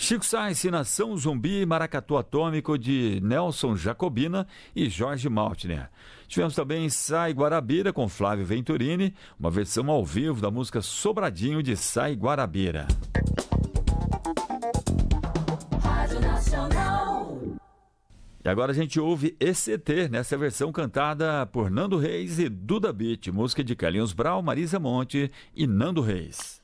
Chico Science, Nação Zumbi, Maracatu Atômico de Nelson Jacobina e Jorge Maltner. Tivemos também Sai Guarabira com Flávio Venturini, uma versão ao vivo da música Sobradinho de Sai Guarabira. Rádio Nacional. E agora a gente ouve ECT, nessa versão cantada por Nando Reis e Duda Beat, música de Carlinhos Brau, Marisa Monte e Nando Reis.